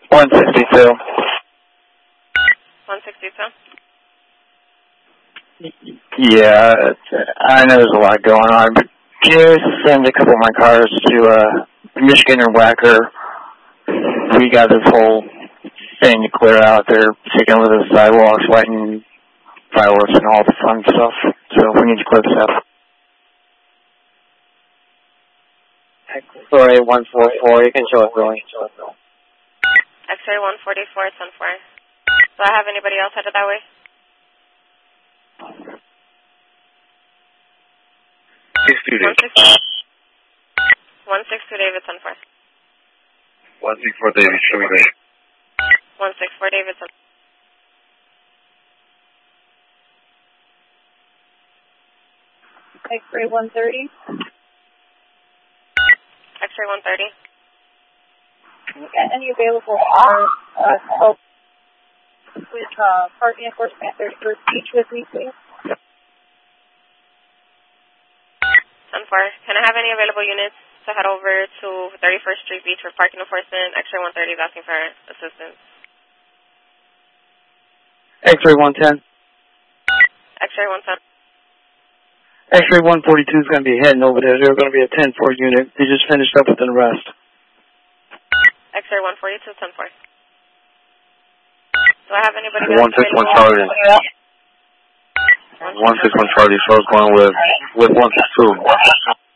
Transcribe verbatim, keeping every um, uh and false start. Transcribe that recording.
one sixty-two. one sixty-two? Yeah, I know there's a lot going on, but just send a couple of my cars to uh, Michigan or Wacker. We got this whole thing to clear out. They're taking over the sidewalks, lighting fireworks, and all the fun stuff. So we need to clear this up. X-ray one forty-four, you can show it, Billy. X-ray one forty-four, ten four. Do I have anybody else headed that way? six two David. one six two David, ten four. one six four David, show me David. one six four David, ten four. X-ray one thirty. X-ray one thirty. Okay, any available uh, uh, help with uh, parking enforcement thirty-first Beach with me, please? ten four. Can I have any available units to head over to thirty-first Street Beach for parking enforcement? X-ray one thirty is asking for assistance. X-ray one ten. X-ray one ten. X-ray one forty-two is going to be heading over there. They're going to be a ten four unit. They just finished up with an arrest. X-ray one forty-two, ten four. Do I have anybody one six one Charlie. one six one Charlie, so I was going with, with one six two.